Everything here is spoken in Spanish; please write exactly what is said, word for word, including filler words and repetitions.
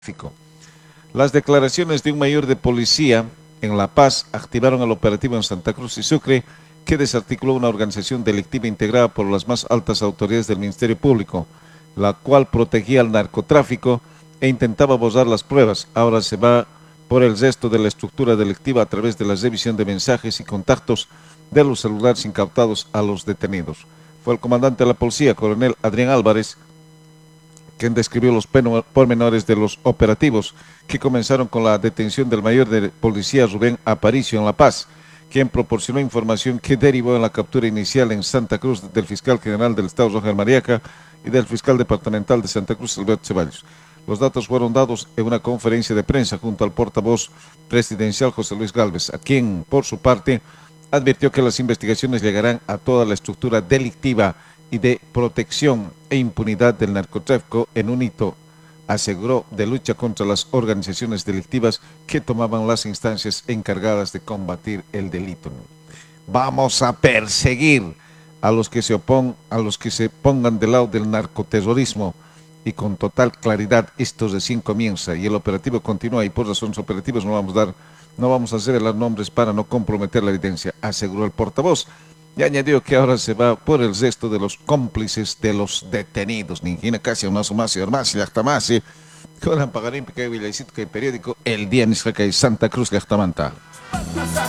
narcotráfico. Las declaraciones de un mayor de policía en La Paz activaron el operativo en Santa Cruz y Sucre, que desarticuló una organización delictiva integrada por las más altas autoridades del Ministerio Público, la cual protegía al narcotráfico e intentaba borrar las pruebas. Ahora se va por el resto de la estructura delictiva a través de la revisión de mensajes y contactos de los celulares incautados a los detenidos. Fue el comandante de la policía, coronel Adrián Álvarez, quien describió los pormenores de los operativos, que comenzaron con la detención del mayor de policía Rubén Aparicio en La Paz, quien proporcionó información que derivó en la captura inicial en Santa Cruz del fiscal general del Estado, Roger Mariaca, y del fiscal departamental de Santa Cruz, Alberto Ceballos. Los datos fueron dados en una conferencia de prensa junto al portavoz presidencial José Luis Gálvez, a quien, por su parte, advirtió que las investigaciones llegarán a toda la estructura delictiva y de protección e impunidad del narcotráfico en un hito, aseguró, de lucha contra las organizaciones delictivas que tomaban las instancias encargadas de combatir el delito. Vamos a perseguir a los que se opongan, a los que se pongan del lado del narcoterrorismo, y con total claridad esto recién comienza y el operativo continúa, y por razones operativas no vamos a dar, no vamos a revelar nombres para no comprometer la evidencia, aseguró el portavoz. Y añadió que ahora se va por el resto de los cómplices de los detenidos. Ninguna casi más o más y más y hasta más. Con la pagarín que hay periódico El Día en Santa Cruz de Ajtamanta.